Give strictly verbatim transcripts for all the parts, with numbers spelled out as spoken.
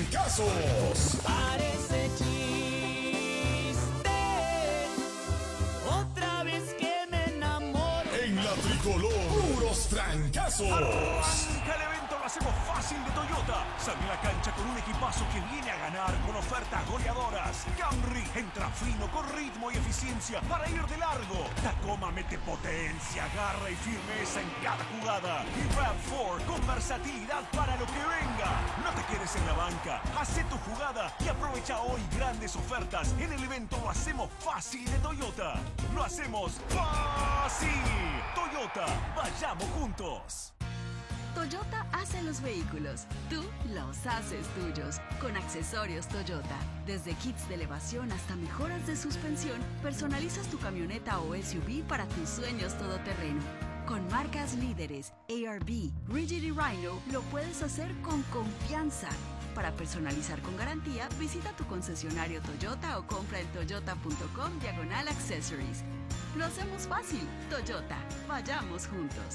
trancazos. Parece chiste, otra vez que me enamoro. En la tricolor, puros trancazos. Arranca el evento, lo hacemos fácil de Toyota. Sale a la cancha con un equipazo que viene a ganar con ofertas goleadoras. Camry entra fino con ritmo y eficiencia para ir de largo. Tacoma mete potencia, garra y firmeza en cada jugada. Y RAV cuatro con versatilidad para lo que venga. No te quedes en la banca, hace tu jugada y aprovecha hoy grandes ofertas. En el evento lo hacemos fácil de Toyota. Lo hacemos fácil. Toyota, vayamos juntos. Toyota hace los vehículos, tú los haces tuyos. Con accesorios Toyota, desde kits de elevación hasta mejoras de suspensión, personalizas tu camioneta o S U V para tus sueños todoterreno. Con marcas líderes, A R B, Rigid y Rhino, lo puedes hacer con confianza. Para personalizar con garantía, visita tu concesionario Toyota o compra en toyota.com diagonal accessories. Lo hacemos fácil. Toyota, vayamos juntos.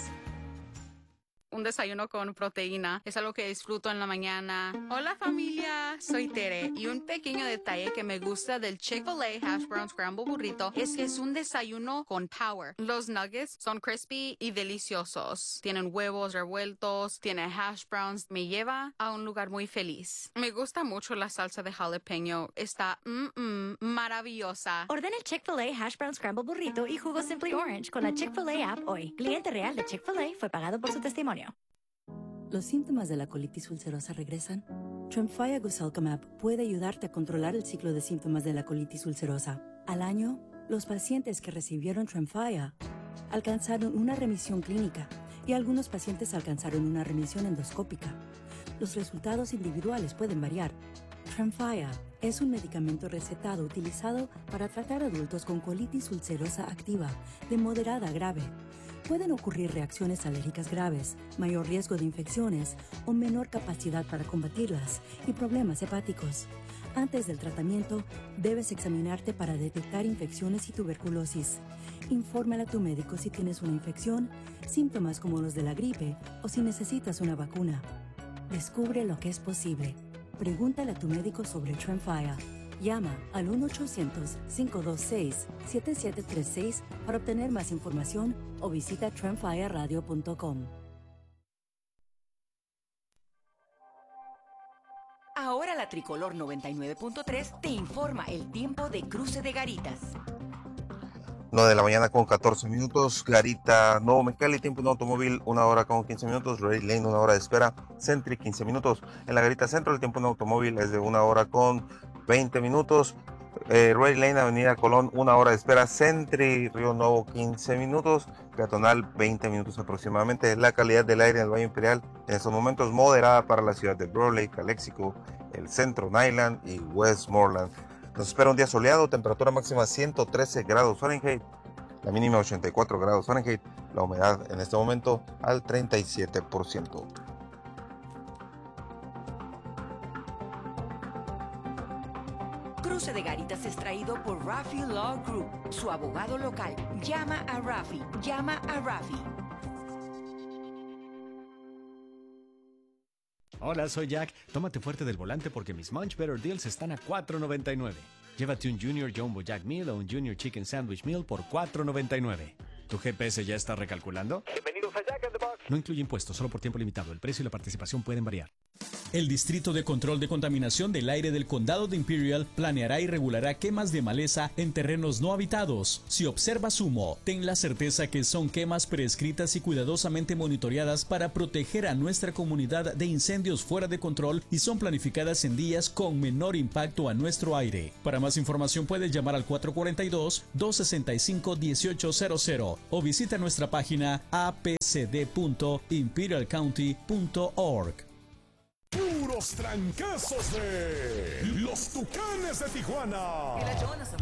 Un desayuno con proteína es algo que disfruto en la mañana. Hola familia, soy Tere y un pequeño detalle que me gusta del Chick-fil-A Hash Brown Scramble Burrito es que es un desayuno con power. Los nuggets son crispy y deliciosos. Tienen huevos revueltos, tiene hash browns. Me lleva a un lugar muy feliz. Me gusta mucho la salsa de jalapeño. Está mm, mm, maravillosa. Ordena el Chick-fil-A Hash Brown Scramble Burrito y jugo Simply Orange con la Chick-fil-A app hoy. Cliente real de Chick-fil-A fue pagado por su testimonio. ¿Los síntomas de la colitis ulcerosa regresan? Tremfya Goselkamab puede ayudarte a controlar el ciclo de síntomas de la colitis ulcerosa. Al año, los pacientes que recibieron Tremfya alcanzaron una remisión clínica y algunos pacientes alcanzaron una remisión endoscópica. Los resultados individuales pueden variar. Tremfya es un medicamento recetado utilizado para tratar adultos con colitis ulcerosa activa de moderada a grave. Pueden ocurrir reacciones alérgicas graves, mayor riesgo de infecciones o menor capacidad para combatirlas y problemas hepáticos. Antes del tratamiento, debes examinarte para detectar infecciones y tuberculosis. Infórmale a tu médico si tienes una infección, síntomas como los de la gripe o si necesitas una vacuna. Descubre lo que es posible. Pregúntale a tu médico sobre Tremfya. Llama al uno ochocientos, cinco dos seis, siete siete tres seis para obtener más información o visita tremfya radio punto com. Ahora la Tricolor noventa y nueve punto tres te informa el tiempo de cruce de Garitas. nueve de la mañana con catorce minutos, Garita, Nuevo Mexicali, tiempo en automóvil, una hora con quince minutos, Ray Lane, una hora de espera, Sentry, quince minutos. En la Garita Centro, el tiempo en automóvil es de una hora con veinte minutos, eh, Ray Lane, Avenida Colón, una hora de espera, Sentry, Río Nuevo, quince minutos, Peatonal, veinte minutos aproximadamente. La calidad del aire en el Valle Imperial, en estos momentos moderada para la ciudad de Brawley, Calexico, el centro, Nyland y Westmoreland. Nos espera un día soleado, temperatura máxima ciento trece grados Fahrenheit, la mínima ochenta y cuatro grados Fahrenheit, la humedad en este momento al treinta y siete por ciento. Cruce de Garitas es traído por Rafi Law Group, su abogado local. Llama a Rafi, llama a Rafi. Hola, soy Jack. Tómate fuerte del volante porque mis Munch Better Deals están a cuatro noventa y nueve. Llévate un Junior Jumbo Jack Meal o un Junior Chicken Sandwich Meal por cuatro noventa y nueve. ¿Tu G P S ya está recalculando? Bienvenidos a Jack in the Box. No incluye impuestos, solo por tiempo limitado. El precio y la participación pueden variar. El Distrito de Control de Contaminación del Aire del Condado de Imperial planeará y regulará quemas de maleza en terrenos no habitados. Si observas humo, ten la certeza que son quemas prescritas y cuidadosamente monitoreadas para proteger a nuestra comunidad de incendios fuera de control y son planificadas en días con menor impacto a nuestro aire. Para más información puedes llamar al cuatro cuatro dos, dos seis cinco, uno ocho cero cero o visita nuestra página a p c d punto imperial county punto org. Puros trancazos de los Tucanes de Tijuana.